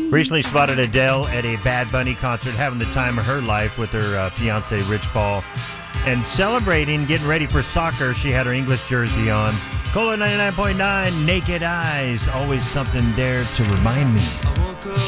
Recently spotted Adele at a Bad Bunny concert, having the time of her life with her fiance, Rich Paul. And celebrating, getting ready for soccer, she had her English jersey on. Kohler 99.9, Naked Eyes, always something there to remind me.